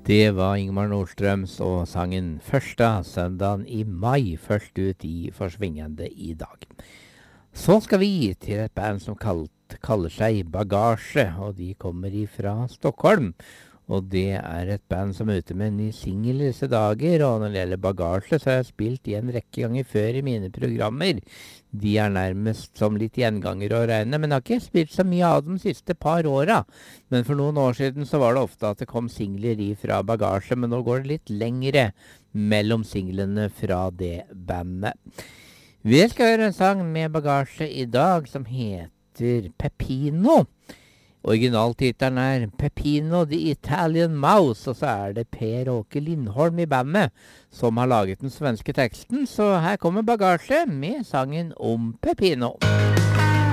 Det var Ingmar Nordstrøms og sangen første søndagen i mai, først ut i Forsvingende i dag. Så skal vi til et band som kaller seg Bagasje, og de kommer ifra Stockholm. Og det er et band som er ute med en ny single i disse dager, og når det gjelder Bagasje så har jeg spilt i en rekke ganger før i mine programmer. De er nærmest som litt gjenganger å regne, men jeg har ikke spilt så mye av dem siste par åra. Men for noen år siden så var det ofte at det kom singler fra Bagasje, men nå går det litt lengre mellom singlene fra det bandet. Vi skal høre en sang med Bagasje i dag som heter Peppino. Originaltittelen er Peppino the Italian Mouse, og så er det Per Åke Lindholm i bandet som har laget den svenske teksten, så her kommer Bagasje med sangen om Peppino.